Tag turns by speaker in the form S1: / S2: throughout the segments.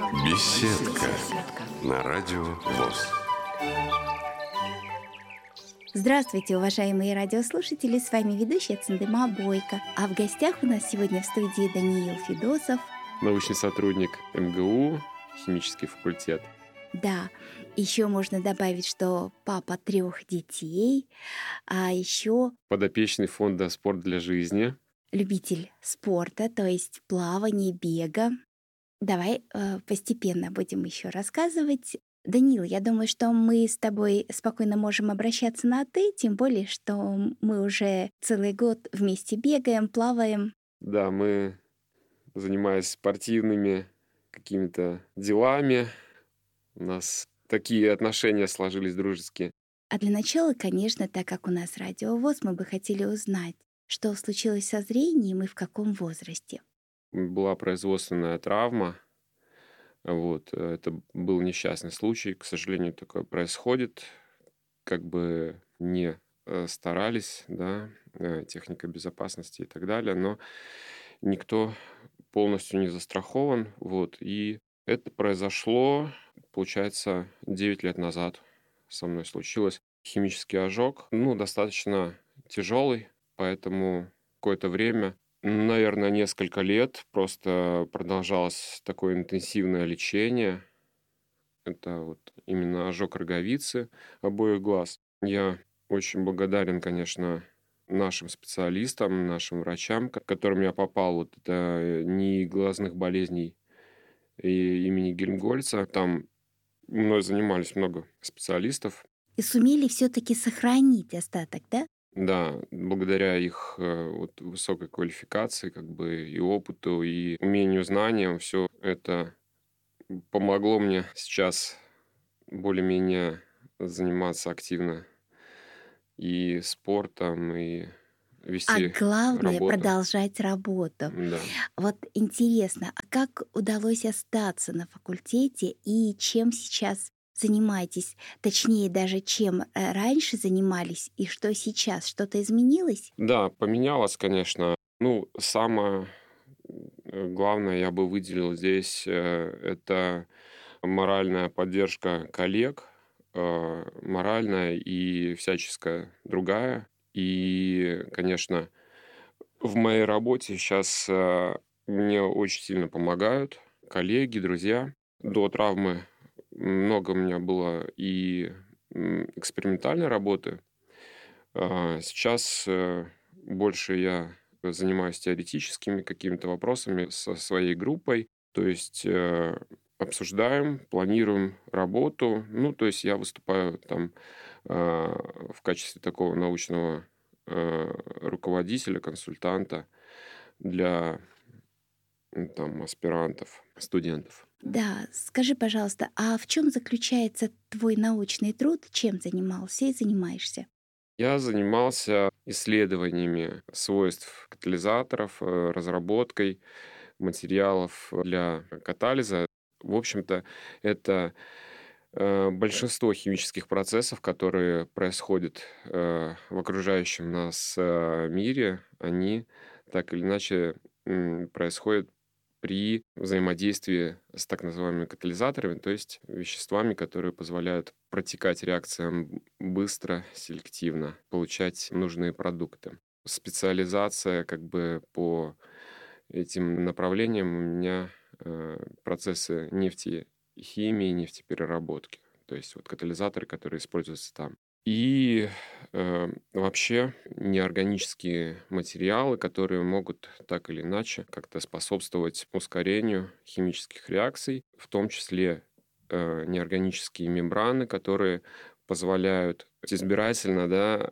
S1: Беседка на радио ВОС.
S2: Здравствуйте, уважаемые радиослушатели, с вами ведущая Цендыма Бойко. А в гостях у нас сегодня в студии Даниил Федосов,
S3: научный сотрудник МГУ, химический факультет.
S2: Да, еще можно добавить, что папа 3 детей, а еще
S3: Подопечный фонда «Спорт для жизни».
S2: любитель спорта, то есть плавания, бега. Давай постепенно будем еще рассказывать. Даниил, я думаю, что мы с тобой спокойно можем обращаться на «ты», тем более, что мы уже целый год вместе бегаем, плаваем.
S3: Да, мы, занимаясь спортивными какими-то делами, у нас такие отношения сложились дружеские.
S2: А для начала, конечно, так как у нас Радио ВОС, мы бы хотели узнать, что случилось со зрением и в каком возрасте.
S3: Была производственная травма. Это был несчастный случай. К сожалению, такое происходит. Как бы не старались, да, техника безопасности и так далее, но никто полностью не застрахован. И это произошло, получается, 9 лет назад со мной случилось. Химический ожог, достаточно тяжелый, поэтому какое-то время, наверное, несколько лет просто продолжалось такое интенсивное лечение. Это именно ожог роговицы обоих глаз. Я очень благодарен, конечно, нашим специалистам, нашим врачам, к которым я попал. Это НИИ глазных болезней имени Гельмгольца. Там мной занимались много специалистов.
S2: И сумели все-таки сохранить остаток, да?
S3: Да, благодаря их высокой квалификации, и опыту, и умению, знаниям, все это помогло мне сейчас более-менее заниматься активно и спортом, и
S2: А
S3: вести
S2: главное —
S3: работу.
S2: продолжать работу.
S3: Да.
S2: Вот интересно, а как удалось остаться на факультете и чем сейчас занимаетесь? Точнее, даже чем раньше занимались и что сейчас? Что-то изменилось?
S3: Да, поменялось, конечно. Самое главное я бы выделил здесь, это моральная поддержка коллег, моральная и всяческая другая. И, конечно, в моей работе сейчас мне очень сильно помогают коллеги, друзья. До травмы много у меня было и экспериментальной работы. Сейчас больше я занимаюсь теоретическими какими-то вопросами со своей группой. То есть обсуждаем, планируем работу. То есть я выступаю там в качестве такого научного руководителя, консультанта для аспирантов, студентов.
S2: Да, скажи, пожалуйста, а в чем заключается твой научный труд? Чем занимался и занимаешься?
S3: Я занимался исследованиями свойств катализаторов, разработкой материалов для катализа. В общем-то, это большинство химических процессов, которые происходят в окружающем нас мире, они так или иначе происходят при взаимодействии с так называемыми катализаторами, то есть веществами, которые позволяют протекать реакциям быстро, селективно, получать нужные продукты. Специализация по этим направлениям у меня процессы нефтехимии, нефтепереработки. То есть катализаторы, которые используются там. И вообще неорганические материалы, которые могут так или иначе как-то способствовать ускорению химических реакций, в том числе неорганические мембраны, которые позволяют избирательно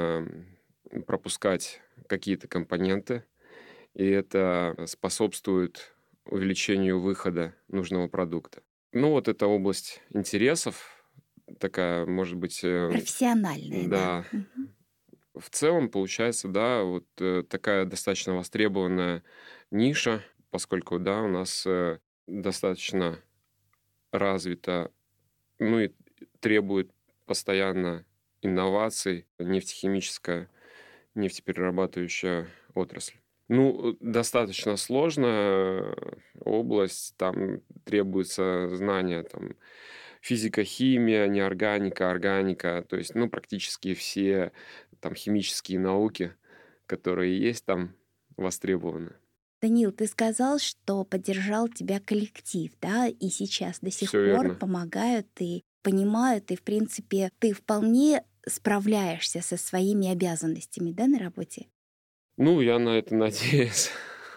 S3: пропускать какие-то компоненты, и это способствует увеличению выхода нужного продукта. Это область интересов, такая, может быть...
S2: Профессиональная, да.
S3: Да. В целом, получается, такая достаточно востребованная ниша, поскольку, у нас достаточно развита, и требует постоянно инноваций нефтехимическая, нефтеперерабатывающая отрасль. Достаточно сложная область, там требуются знания там физика, химия, неорганика, органика, то есть, ну, практически все там химические науки, которые есть там, востребованы.
S2: Данил, ты сказал, что поддержал тебя коллектив, да, и сейчас до сих
S3: Все
S2: пор
S3: верно.
S2: помогают и понимают, и, в принципе, ты вполне справляешься со своими обязанностями, да, на работе?
S3: Ну, я на это надеюсь.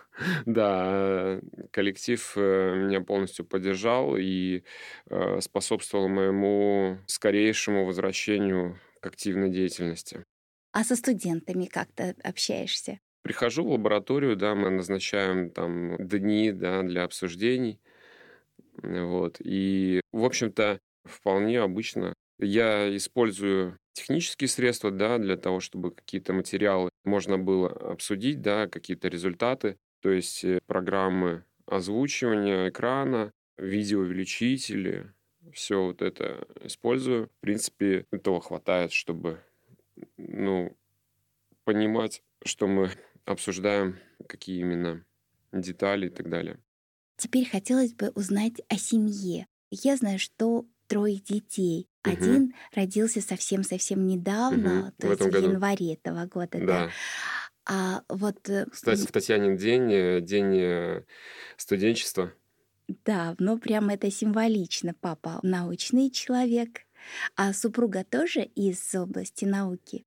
S3: Да, коллектив меня полностью поддержал и способствовал моему скорейшему возвращению к активной деятельности.
S2: А со студентами как ты общаешься?
S3: Прихожу в лабораторию, да, мы назначаем там дни, да, для обсуждений, вот, и, в общем-то, вполне обычно. Я использую технические средства, да, для того, чтобы какие-то материалы можно было обсудить, да, какие-то результаты, то есть программы озвучивания экрана, видеоувеличители, все вот это использую. В принципе, этого хватает, чтобы, ну, понимать, что мы обсуждаем, какие именно детали и так далее.
S2: Теперь хотелось бы узнать о семье. Я знаю, что 3 детей.
S3: Мгм.
S2: Один родился совсем-совсем недавно, то
S3: В
S2: есть
S3: этом
S2: в
S3: году.
S2: январе этого года, да.
S3: Да.
S2: А вот,
S3: Кстати, в Татьянин день, день студенчества.
S2: да, ну прям это символично. Папа научный человек, а супруга тоже из области науки.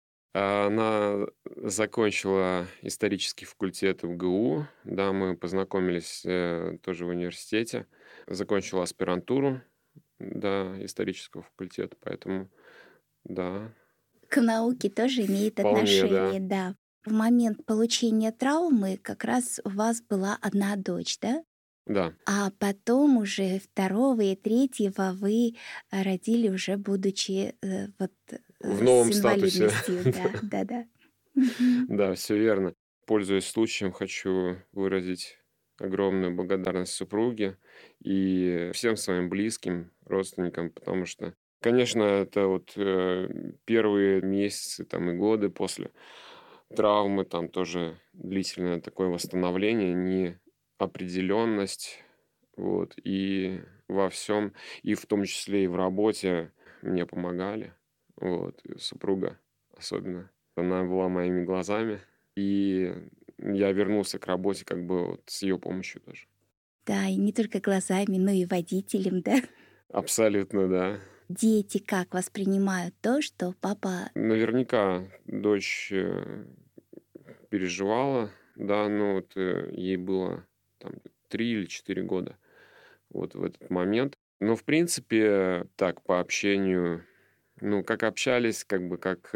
S3: Она закончила исторический факультет МГУ. Да, мы познакомились тоже в университете. Закончила аспирантуру, да, исторического факультета, поэтому, да,
S2: К науке тоже имеет
S3: вполне, да.
S2: отношение, да. В момент получения травмы как раз у вас была одна дочь, да?
S3: Да,
S2: А потом уже второго и третьего вы родили уже будучи
S3: в
S2: с
S3: новом статусе.
S2: инвалидностью, да, да-да. Мгм.
S3: Да, все верно. Пользуясь случаем, хочу выразить огромную благодарность супруге и всем своим близким, родственникам, потому что, конечно, это вот первые месяцы там, и годы после травмы, там тоже длительное такое восстановление, неопределенность, вот, и во всем, и в том числе и в работе мне помогали, вот, и супруга особенно. Она была моими глазами, и я вернулся к работе как бы вот с ее помощью тоже.
S2: Да, и не только глазами, но и водителем, да.
S3: Абсолютно, да.
S2: Дети как воспринимают то, что папа...
S3: Наверняка дочь переживала, да, ну вот ей было там 3 или 4 года вот в этот момент. Но, в принципе, так, по общению, ну, как общались, как бы как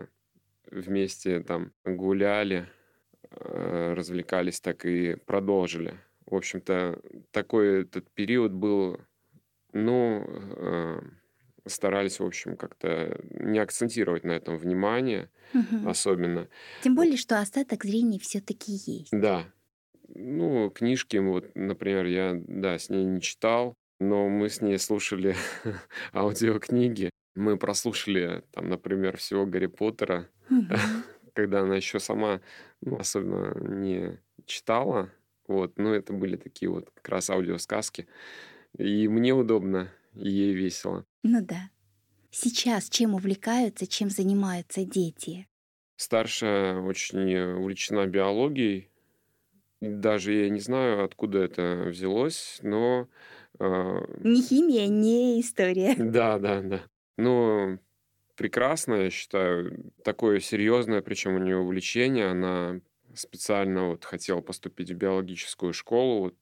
S3: вместе там гуляли, развлекались, так и продолжили. В общем-то, такой этот период был, ну, старались, в общем, как-то не акцентировать на этом внимание
S2: Мгм.
S3: особенно.
S2: Тем
S3: Вот,
S2: более, что остаток зрения все таки есть.
S3: да, ну, книжки, вот, например, я, да, с ней не читал, но мы с ней слушали аудиокниги. Мы прослушали, там, например, всего Гарри Поттера,
S2: Мгм.
S3: когда она еще сама, ну, особенно не читала. Вот, но это были такие вот как раз аудиосказки. И мне удобно, и ей весело.
S2: Ну да. Сейчас чем увлекаются, чем занимаются дети?
S3: Старшая очень увлечена биологией. И даже я не знаю, откуда это взялось, но
S2: Ни химия, ни история.
S3: да, да, да. Но прекрасно, я считаю, такое серьезное, причем у нее увлечение. Она специально вот хотела поступить в биологическую школу. Вот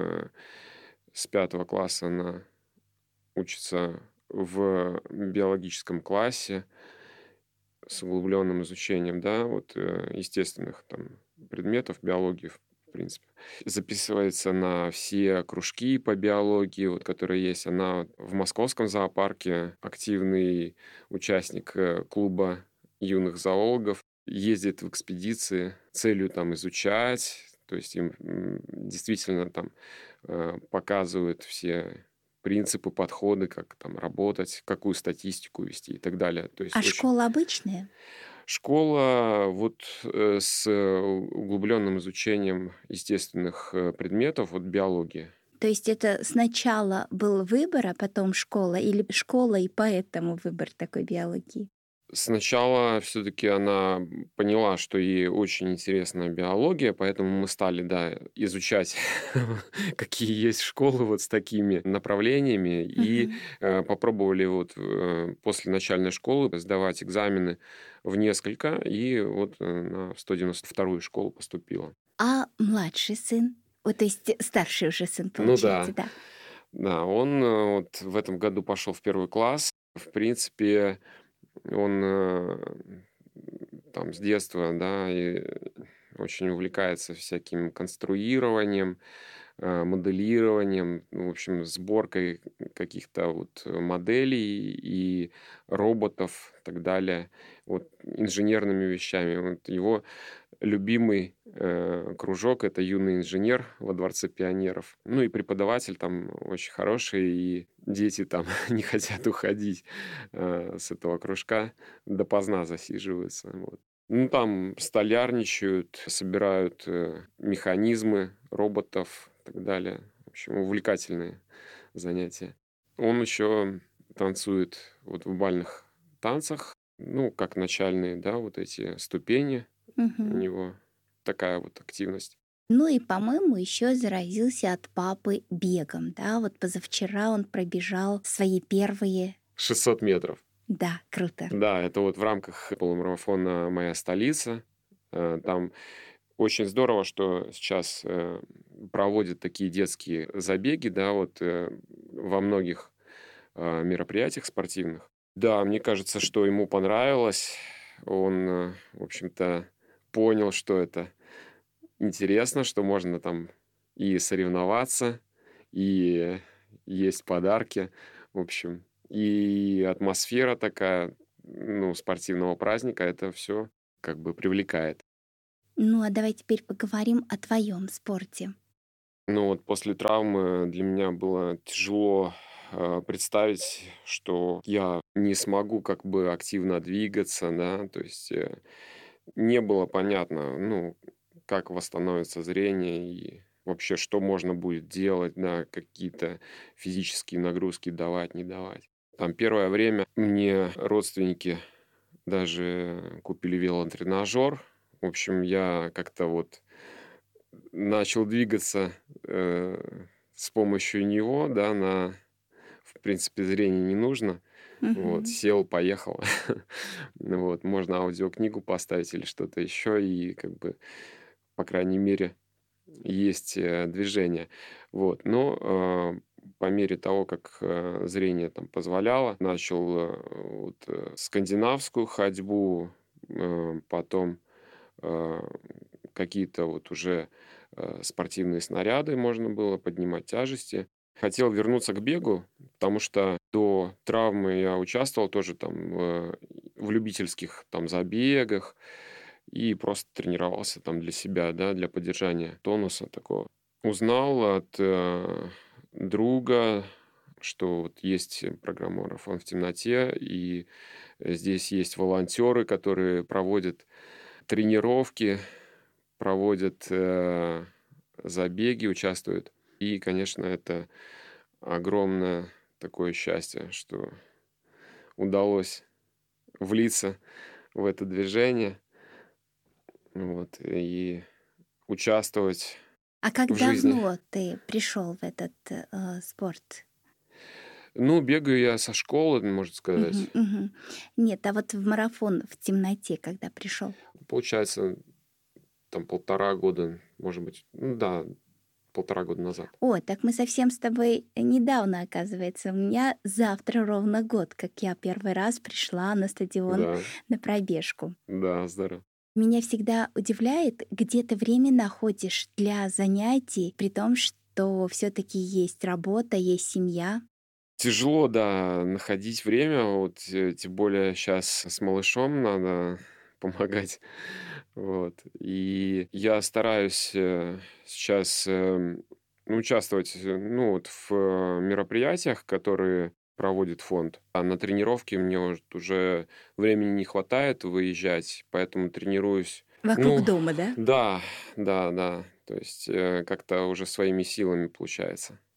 S3: с 5 класса она учится в биологическом классе с углубленным изучением, да, вот естественных там предметов биологии, в принципе. Записывается на все кружки по биологии, вот, которые есть. Она в московском зоопарке активный участник клуба юных зоологов, ездит в экспедиции с целью там изучать, то есть им действительно там показывают все принципы, подходы, как там работать, какую статистику вести и так далее. То есть
S2: А
S3: очень
S2: школа обычная?
S3: школа вот с углубленным изучением естественных предметов, вот биологии.
S2: То То есть это сначала был выбор, а потом школа, или школа и поэтому выбор такой биологии?
S3: Сначала все-таки она поняла, что ей очень интересна биология, поэтому мы стали, да, изучать, какие есть школы вот с такими направлениями, и
S2: Мгм.
S3: попробовали вот после начальной школы сдавать экзамены в несколько, и вот на 192-ю школу поступила.
S2: А младший сын? Вот, то есть старший уже сын,
S3: Ну
S2: получается,
S3: да,
S2: да.
S3: да, он вот в этом году пошел в 1 класс. В принципе, он там с детства, да, и очень увлекается всяким конструированием, моделированием, ну, в общем, сборкой каких-то вот моделей и роботов и так далее, вот инженерными вещами. Вот его любимый кружок — это юный инженер во Дворце пионеров. Ну и преподаватель там очень хороший, и дети там не хотят уходить с этого кружка, допоздна засиживаются. Вот. Ну, там столярничают, собирают механизмы роботов и так далее. В общем, увлекательные занятия. Он еще танцует вот в бальных танцах, ну, как начальные, да, вот эти ступени у
S2: Мгм.
S3: него. Такая вот активность.
S2: Ну и, по-моему, еще заразился от папы бегом, да? Вот позавчера он пробежал свои первые...
S3: 600 метров.
S2: Да, круто.
S3: Да, это вот в рамках полумарафона «Моя столица». Там очень здорово, что сейчас проводят такие детские забеги, да, вот во многих мероприятиях спортивных. Да, мне кажется, что ему понравилось. Он, в общем-то, понял, что это интересно, что можно там и соревноваться, и есть подарки, в общем. И атмосфера такая, ну, спортивного праздника, это все как бы привлекает.
S2: Ну а давай теперь поговорим о твоем спорте.
S3: Ну вот после травмы для меня было тяжело представить, что я не смогу как бы активно двигаться, да, то есть не было понятно, ну, как восстановится зрение и вообще, что можно будет делать, да, какие-то физические нагрузки давать, не давать. Там первое время мне родственники даже купили велотренажер. В общем, я как-то вот начал двигаться с помощью него, да, в принципе, зрение не нужно. Вот,
S2: Мгм.
S3: сел, поехал. Ну вот, можно аудиокнигу поставить или что-то еще, и как бы, по крайней мере, есть движение. Вот, но по мере того, как зрение там позволяло, начал вот, скандинавскую ходьбу, потом э, какие-то вот уже спортивные снаряды можно было поднимать тяжести. Хотел вернуться к бегу, потому что до травмы я участвовал тоже там в любительских там забегах и просто тренировался там для себя, да, для поддержания тонуса такого. Узнал от друга, что вот есть программа «Марафон в темноте», и здесь есть волонтеры, которые проводят тренировки, проводят забеги, участвуют. И, конечно, это огромное такое счастье, что удалось влиться в это движение, вот, и участвовать
S2: А как
S3: в жизни.
S2: давно ты пришел в этот спорт?
S3: Ну, бегаю я со школы, можно
S2: Мгм,
S3: сказать.
S2: мгм. Нет, а вот в марафон в темноте, когда пришел?
S3: Получается, там 1,5 года, может быть, ну да, 1,5 года назад.
S2: О, так мы совсем с тобой недавно, оказывается. У меня завтра ровно год, как я первый раз пришла на стадион
S3: Да,
S2: на пробежку.
S3: да, здорово.
S2: Меня всегда удивляет, где ты время находишь для занятий, при том, что все-таки есть работа, есть семья.
S3: Тяжело, да, находить время, вот, тем более сейчас с малышом надо помогать, вот. И я стараюсь сейчас ну, участвовать, ну, вот в мероприятиях, которые проводит фонд. А на тренировки мне уже времени не хватает выезжать, поэтому тренируюсь.
S2: Вокруг
S3: Ну,
S2: дома, да?
S3: да, да, да. То есть как-то уже своими силами получается.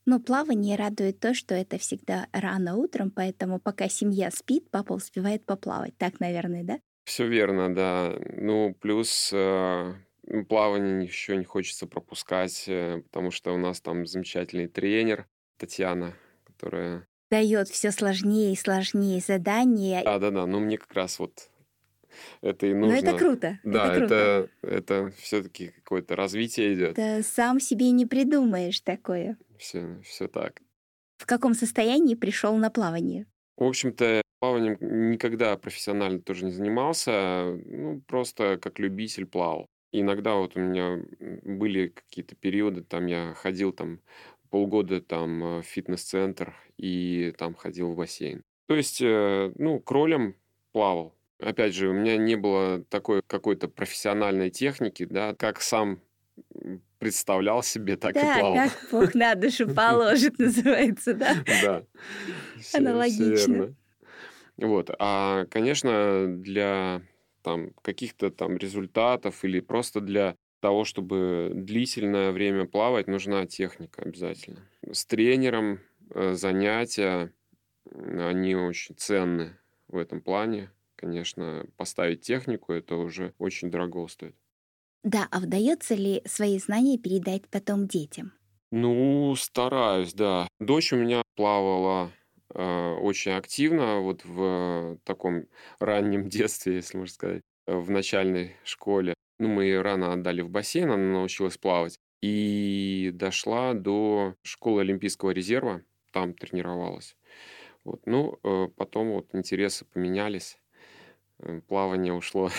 S2: Но плавание радует то, что это всегда рано утром, поэтому пока семья спит, папа успевает поплавать. Так, наверное, да?
S3: Все верно, да. Ну, плюс плавание еще не хочется пропускать, потому что у нас там замечательный тренер Татьяна, которая...
S2: Дает все сложнее и сложнее задания.
S3: Да-да-да, ну мне как раз вот это и
S2: Но это
S3: нужно.
S2: круто, это
S3: Да,
S2: круто.
S3: это все-таки какое-то развитие идет.
S2: Это сам себе не придумаешь такое.
S3: Все так.
S2: В каком состоянии пришел на плавание?
S3: В общем-то, плаванием никогда профессионально тоже не занимался, ну, просто как любитель плавал. Иногда вот у меня были какие-то периоды, там я ходил там полгода там в фитнес-центр и там ходил в бассейн. То есть, ну, кролем плавал. Опять же, у меня не было такой какой-то профессиональной техники, да, как сам представлял себе, так и
S2: Да,
S3: плавал.
S2: как Бог на душу положит, называется, да?
S3: Да, все
S2: Аналогично.
S3: верно. Вот. А, конечно, для там, каких-то там результатов или просто для того, чтобы длительное время плавать, нужна техника обязательно. С тренером занятия, они очень ценны в этом плане. Конечно, поставить технику, это уже очень дорого стоит.
S2: Да, а удается ли свои знания передать потом детям?
S3: Ну, стараюсь, да. Дочь у меня плавала очень активно, вот в таком раннем детстве, если можно сказать, в начальной школе. Ну, мы ее рано отдали в бассейн, она научилась плавать. И дошла до школы Олимпийского резерва, там тренировалась. Вот. Ну, потом вот интересы поменялись, плавание ушло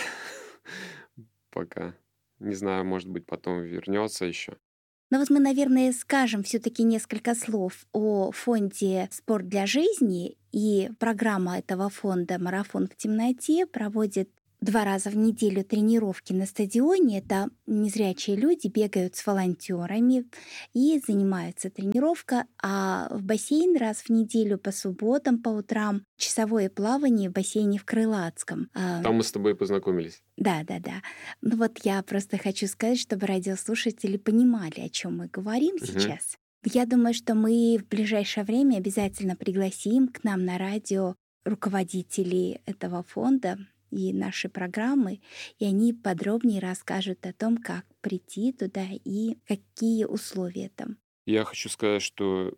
S3: пока. Не знаю, может быть, потом вернется еще.
S2: Но вот мы, наверное, скажем все-таки несколько слов о фонде «Спорт для жизни». И программа этого фонда «Марафон в темноте» проводит 2 раза в неделю тренировки на стадионе. Это незрячие люди бегают с волонтерами и занимаются тренировкой. А в бассейн раз в неделю по субботам, по утрам часовое плавание в бассейне в Крылатском.
S3: Там мы с тобой познакомились.
S2: Да. Ну вот я просто хочу сказать, чтобы радиослушатели понимали, о чем мы говорим сейчас. Я думаю, что мы в ближайшее время обязательно пригласим к нам на радио руководителей этого фонда и нашей программы, и они подробнее расскажут о том, как прийти туда и какие условия там.
S3: Я хочу сказать, что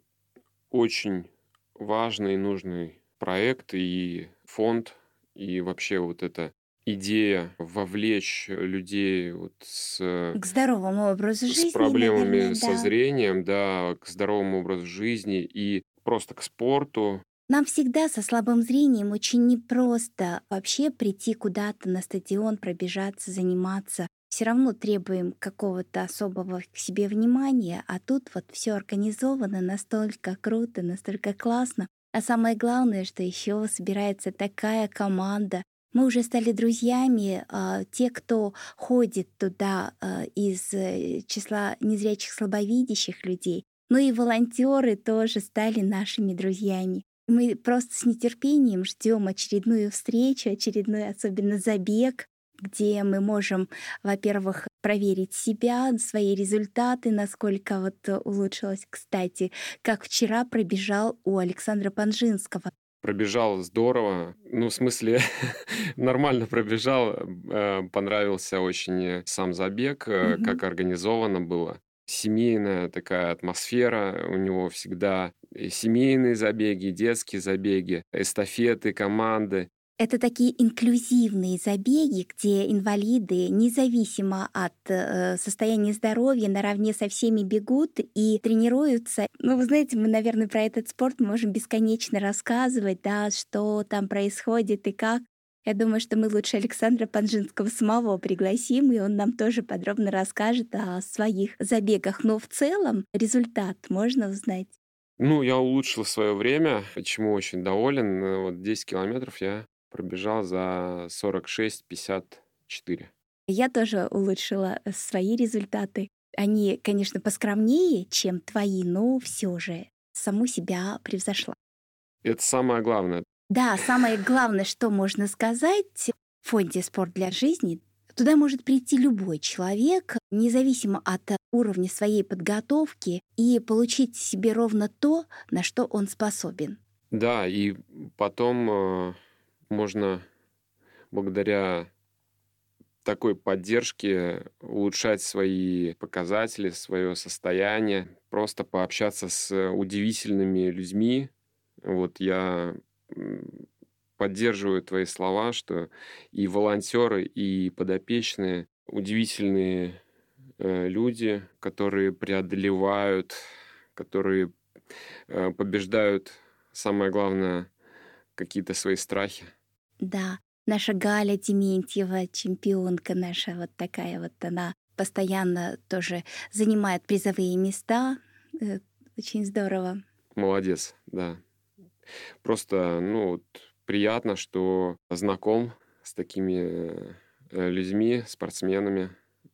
S3: очень важный и нужный проект и фонд, и вообще вот эта идея вовлечь людей вот
S2: К здоровому образу
S3: с
S2: жизни,
S3: проблемами
S2: наверное,
S3: со
S2: да.
S3: зрением, да, к здоровому образу жизни и просто к спорту.
S2: Нам всегда со слабым зрением очень непросто вообще прийти куда-то на стадион, пробежаться, заниматься. Все равно требуем какого-то особого к себе внимания, а тут вот все организовано настолько круто, настолько классно. А самое главное, что еще собирается такая команда. Мы уже стали друзьями, те, кто ходит туда из числа незрячих слабовидящих людей, ну и волонтеры тоже стали нашими друзьями. Мы просто с нетерпением ждем очередную встречу, очередной особенно забег, где мы можем, во-первых, проверить себя, свои результаты, насколько вот улучшилось. Кстати, как вчера пробежал у Александра Панжинского.
S3: Пробежал здорово, ну, в смысле, нормально пробежал, понравился очень сам забег, как организовано было. Семейная такая атмосфера, у него всегда семейные забеги, детские забеги, эстафеты, команды.
S2: Это такие инклюзивные забеги, где инвалиды, независимо от состояния здоровья, наравне со всеми бегут и тренируются. Ну, вы знаете, мы, наверное, про этот спорт можем бесконечно рассказывать, да, что там происходит и как. Я думаю, что мы лучше Александра Панжинского самого пригласим, и он нам тоже подробно расскажет о своих забегах. Но в целом результат можно узнать.
S3: Ну, я улучшил свое время, чему очень доволен. Вот 10 километров я пробежал за 46:54.
S2: Я тоже улучшила свои результаты. Они, конечно, поскромнее, чем твои, но все же саму себя превзошла.
S3: Это самое главное.
S2: Да, самое главное, что можно сказать в фонде «Спорт для жизни», Туда может прийти любой человек, независимо от уровня своей подготовки, и получить себе ровно то, на что он способен.
S3: Да, и потом можно благодаря такой поддержке улучшать свои показатели, свое состояние, просто пообщаться с удивительными людьми. Вот я поддерживаю твои слова, что и волонтеры, и подопечные удивительные люди, которые преодолевают, которые побеждают, самое главное, какие-то свои страхи.
S2: Да, наша Галя Дементьева, чемпионка наша вот такая вот, она постоянно тоже занимает призовые места. Очень здорово.
S3: Молодец, да. Просто, приятно, что знаком с такими людьми, спортсменами,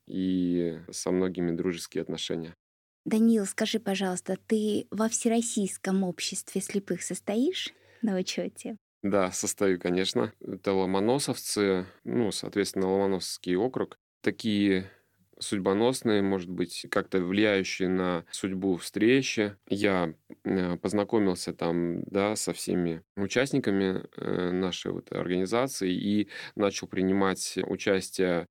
S3: и со многими дружеские отношения.
S2: Даниил, скажи, пожалуйста, ты во Всероссийском обществе слепых состоишь на учете?
S3: Да, состою, конечно. Это ломоносовцы, соответственно, Ломоносовский округ. Такие судьбоносные, может быть, как-то влияющие на судьбу встречи. Я познакомился там, да, со всеми участниками нашей вот организации и начал принимать участие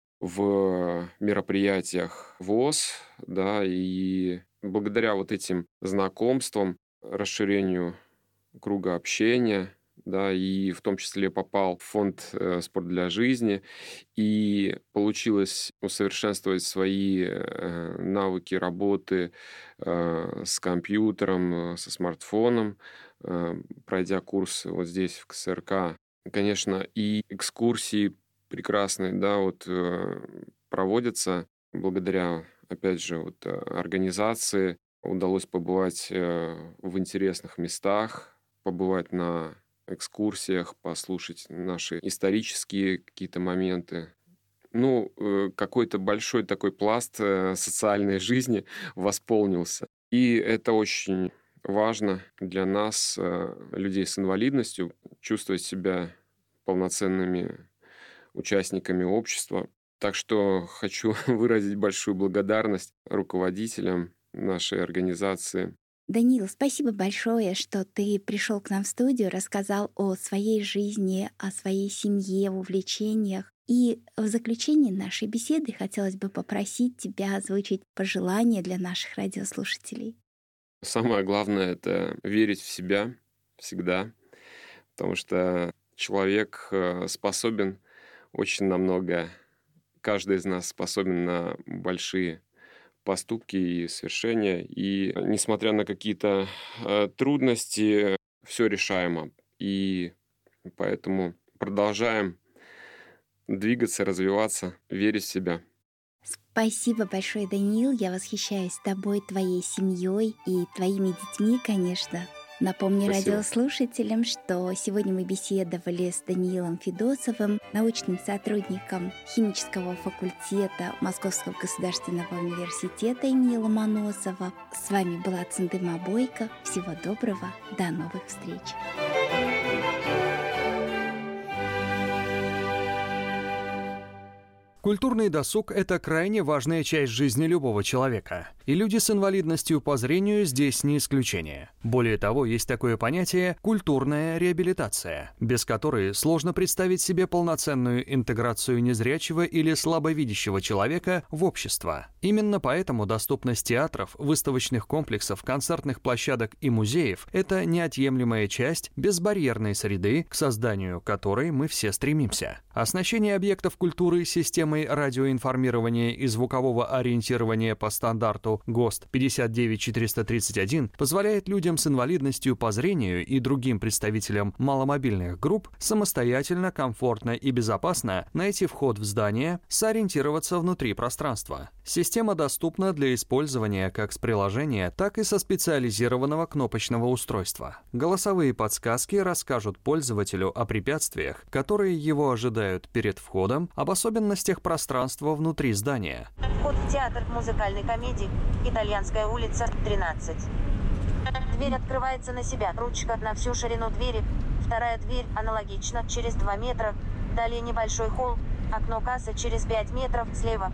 S3: в мероприятиях ВОС, да, и благодаря вот этим знакомствам, расширению круга общения, да, и в том числе попал в фонд «Спорт для жизни», и получилось усовершенствовать свои навыки работы с компьютером, со смартфоном, пройдя курс вот здесь, в КСРК. Конечно, и экскурсии прекрасные, да, вот проводятся благодаря, опять же, вот организации. Удалось побывать в интересных местах, побывать на экскурсиях, послушать наши исторические какие-то моменты. Какой-то большой такой пласт социальной жизни восполнился. И это очень важно для нас, людей с инвалидностью, чувствовать себя полноценными участниками общества. Так что хочу выразить большую благодарность руководителям нашей организации.
S2: Даниил, спасибо большое, что ты пришел к нам в студию, рассказал о своей жизни, о своей семье, увлечениях. И в заключение нашей беседы хотелось бы попросить тебя озвучить пожелания для наших радиослушателей.
S3: Самое главное — это верить в себя всегда, потому что человек способен очень на многое. Каждый из нас способен на большие поступки и свершения. И несмотря на какие-то трудности, все решаемо. И поэтому продолжаем двигаться, развиваться, верить в себя.
S2: Спасибо большое, Даниил. Я восхищаюсь тобой, твоей семьей и твоими детьми, конечно. Напомню
S3: Спасибо.
S2: радиослушателям, что сегодня мы беседовали с Даниилом Федосовым, научным сотрудником химического факультета Московского государственного университета имени Ломоносова. С вами была Цендыма Бойко. Всего доброго, до новых встреч.
S4: Культурный досуг – это крайне важная часть жизни любого человека. И люди с инвалидностью по зрению здесь не исключение. Более того, есть такое понятие «культурная реабилитация», без которой сложно представить себе полноценную интеграцию незрячего или слабовидящего человека в общество. Именно поэтому доступность театров, выставочных комплексов, концертных площадок и музеев – это неотъемлемая часть безбарьерной среды, к созданию которой мы все стремимся. Оснащение объектов культуры системой радиоинформирования и звукового ориентирования по стандарту ГОСТ 59431 позволяет людям с инвалидностью по зрению и другим представителям маломобильных групп самостоятельно, комфортно и безопасно найти вход в здание, сориентироваться внутри пространства. Система доступна для использования как с приложения, так и со специализированного кнопочного устройства. Голосовые подсказки расскажут пользователю о препятствиях, которые его ожидают перед входом, об особенностях пространства внутри здания.
S5: Вход в театр музыкальной комедии «Итальянская улица, 13». Дверь открывается на себя. Ручка на всю ширину двери. Вторая дверь аналогично, через 2 метра. Далее небольшой холл. Окно кассы через 5 метров слева.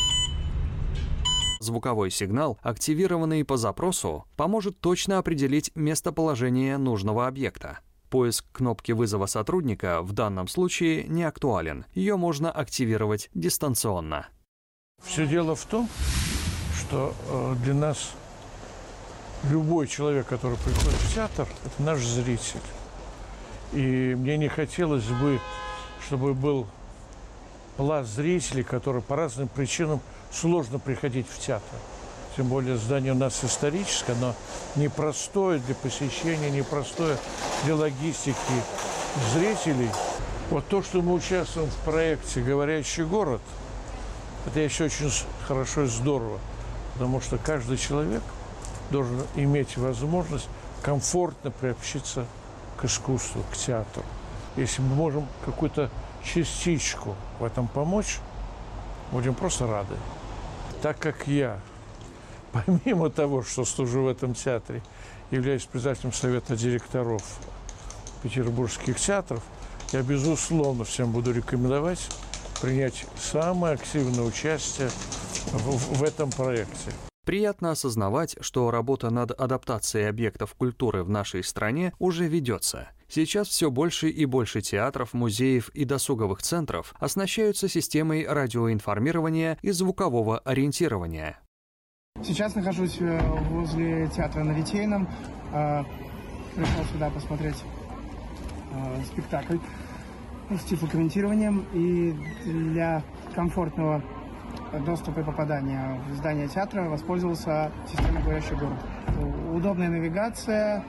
S4: Звуковой сигнал, активированный по запросу, поможет точно определить местоположение нужного объекта. Поиск кнопки вызова сотрудника в данном случае не актуален. Ее можно активировать дистанционно.
S6: Все дело в том, что для нас любой человек, который приходит в театр, это наш зритель. И мне не хотелось бы, чтобы был пласт зрителей, которые по разным причинам сложно приходить в театр. Тем более здание у нас историческое, оно непростое для посещения, непростое для логистики зрителей. Вот то, что мы участвуем в проекте «Говорящий город», это еще очень хорошо и здорово, потому что каждый человек должен иметь возможность комфортно приобщиться к искусству, к театру. Если мы можем какую-то частичку в этом помочь, будем просто рады. Так как я, помимо того, что служу в этом театре, являюсь председателем совета директоров петербургских театров, я, безусловно, всем буду рекомендовать принять самое активное участие в этом проекте.
S4: Приятно осознавать, что работа над адаптацией объектов культуры в нашей стране уже ведется. Сейчас все больше и больше театров, музеев и досуговых центров оснащаются системой радиоинформирования и звукового ориентирования.
S7: Сейчас нахожусь возле театра на Литейном. Пришел сюда посмотреть спектакль с тифлокомментированием. И для комфортного доступа и попадания в здание театра воспользовался системой «Говорящий город». Удобная навигация,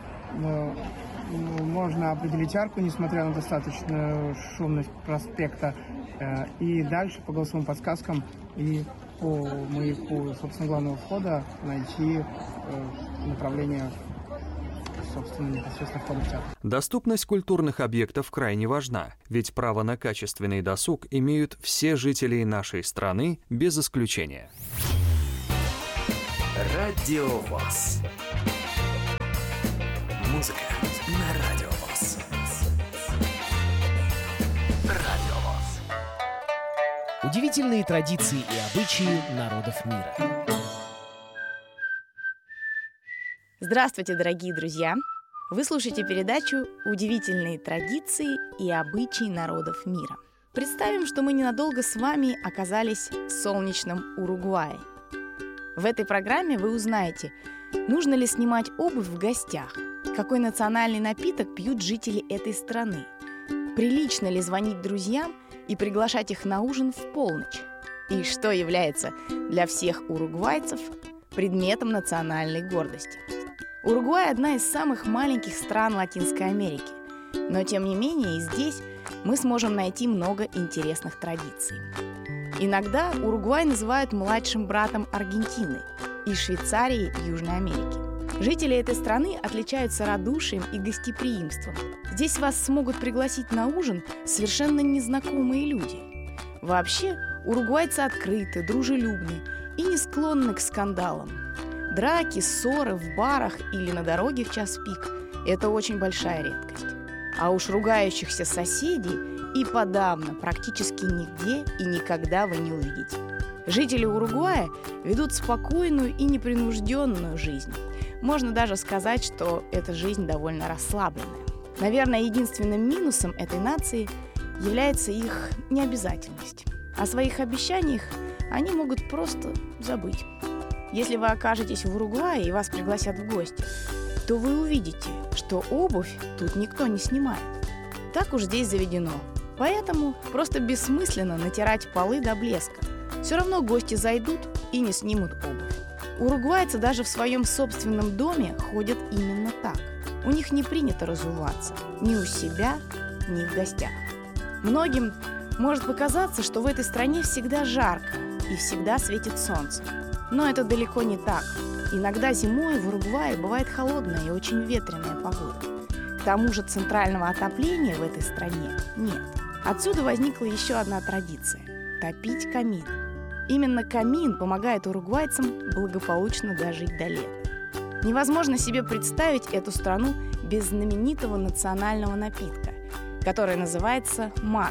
S7: можно определить арку, несмотря на достаточную шумность проспекта. И дальше по голосовым подсказкам и по маяку, собственно, главного входа найти направление, собственно, непосредственно входа в театр.
S4: Доступность культурных объектов крайне важна, ведь право на качественный досуг имеют все жители нашей страны без исключения.
S1: Радио ВОС. Музыка на Радио ВОС. Радио ВОС.
S8: Удивительные традиции и обычаи народов мира.
S9: Здравствуйте, дорогие друзья! Вы слушаете передачу «Удивительные традиции и обычаи народов мира». Представим, что мы ненадолго с вами оказались в солнечном Уругвае. В этой программе вы узнаете, нужно ли снимать обувь в гостях, какой национальный напиток пьют жители этой страны, прилично ли звонить друзьям и приглашать их на ужин в полночь, и что является для всех уругвайцев предметом национальной гордости. Уругвай – одна из самых маленьких стран Латинской Америки, но тем не менее и здесь мы сможем найти много интересных традиций. Иногда Уругвай называют младшим братом Аргентины и Швейцарии Южной Америки. Жители этой страны отличаются радушием и гостеприимством. Здесь вас смогут пригласить на ужин совершенно незнакомые люди. Вообще, уругвайцы открыты, дружелюбны и не склонны к скандалам. Драки, ссоры в барах или на дороге в час пик – это очень большая редкость. А уж ругающихся соседей и подавно практически нигде и никогда вы не увидите. Жители Уругвая ведут спокойную и непринужденную жизнь. Можно даже сказать, что эта жизнь довольно расслабленная. Наверное, единственным минусом этой нации является их необязательность. О своих обещаниях они могут просто забыть. Если вы окажетесь в Уругвае и вас пригласят в гости, то вы увидите, что обувь тут никто не снимает. Так уж здесь заведено. Поэтому просто бессмысленно натирать полы до блеска. Все равно гости зайдут и не снимут обувь. Уругвайцы даже в своем собственном доме ходят именно так. У них не принято разуваться ни у себя, ни в гостях. Многим может показаться, что в этой стране всегда жарко и всегда светит солнце. Но это далеко не так. Иногда зимой в Уругвае бывает холодная и очень ветреная погода. К тому же центрального отопления в этой стране нет. Отсюда возникла еще одна традиция – топить камин. Именно камин помогает уругвайцам благополучно дожить до лета. Невозможно себе представить эту страну без знаменитого национального напитка, который называется мате.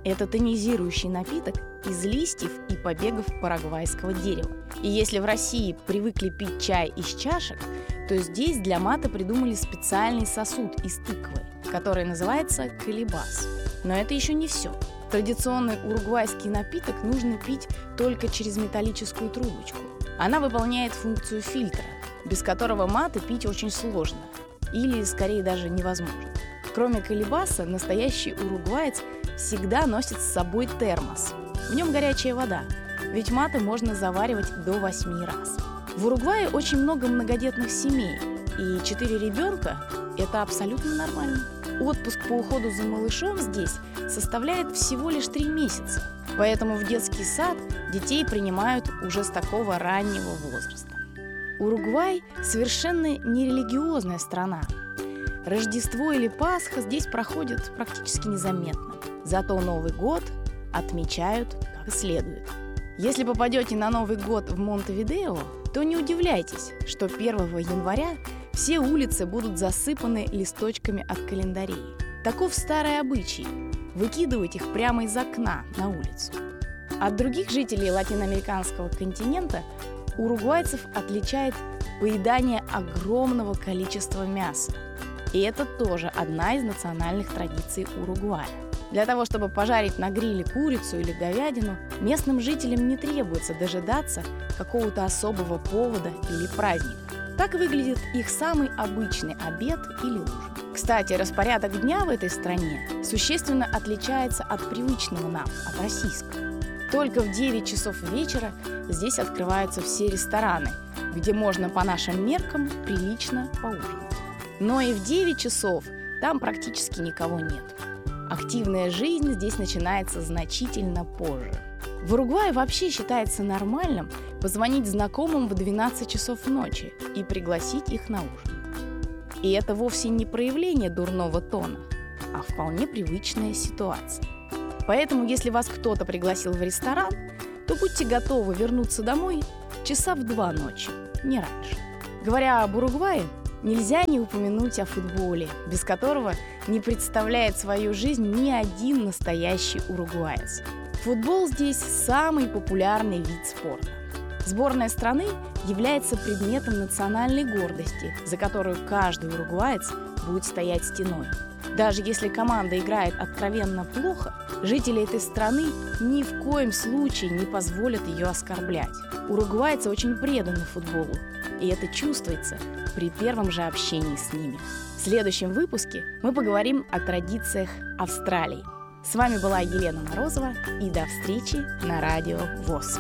S9: Это тонизирующий напиток из листьев и побегов парагвайского дерева. И если в России привыкли пить чай из чашек, то здесь для маты придумали специальный сосуд из тыквы, который называется колебас. Но это еще не все. Традиционный уругвайский напиток нужно пить только через металлическую трубочку. Она выполняет функцию фильтра, без которого маты пить очень сложно, или скорее даже невозможно. Кроме колебаса, настоящий уругваец всегда носит с собой термос. В нем горячая вода, ведь маты можно заваривать до 8 раз. В Уругвае очень много многодетных семей, и 4 ребенка – это абсолютно нормально. Отпуск по уходу за малышом здесь составляет всего лишь 3 месяца, поэтому в детский сад детей принимают уже с такого раннего возраста. Уругвай – совершенно нерелигиозная страна. Рождество или Пасха здесь проходят практически незаметно. Зато Новый год отмечают как следует. Если попадете на Новый год в Монтевидео, то не удивляйтесь, что 1 января все улицы будут засыпаны листочками от календарей. Таков старый обычай – выкидывать их прямо из окна на улицу. От других жителей латиноамериканского континента уругвайцев отличает поедание огромного количества мяса. И это тоже одна из национальных традиций Уругвая. Для того, чтобы пожарить на гриле курицу или говядину, местным жителям не требуется дожидаться какого-то особого повода или праздника. Так выглядит их самый обычный обед или ужин. Кстати, распорядок дня в этой стране существенно отличается от привычного нам, от российского. Только в 9 часов вечера здесь открываются все рестораны, где можно по нашим меркам прилично поужинать. Но и в 9 часов там практически никого нет. Активная жизнь здесь начинается значительно позже. В Уругвае вообще считается нормальным позвонить знакомым в 12 часов ночи и пригласить их на ужин. И это вовсе не проявление дурного тона, а вполне привычная ситуация. Поэтому, если вас кто-то пригласил в ресторан, то будьте готовы вернуться домой часа в 2 ночи, не раньше. Говоря об Уругвае, нельзя не упомянуть о футболе, без которого не представляет свою жизнь ни один настоящий уругваец. Футбол здесь самый популярный вид спорта. Сборная страны является предметом национальной гордости, за которую каждый уругваец будет стоять стеной. Даже если команда играет откровенно плохо, жители этой страны ни в коем случае не позволят ее оскорблять. Уругвайцы очень преданы футболу, и это чувствуется при первом же общении с ними. В следующем выпуске мы поговорим о традициях Австралии. С вами была Елена Морозова, и до встречи на Радио ВОС.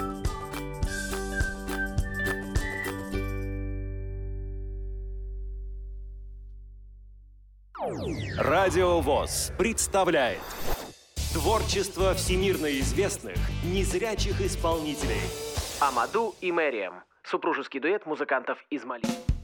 S1: Радио ВОС представляет творчество всемирно известных незрячих исполнителей.
S8: Амаду и Мэриам. Супружеский дуэт музыкантов из Мали.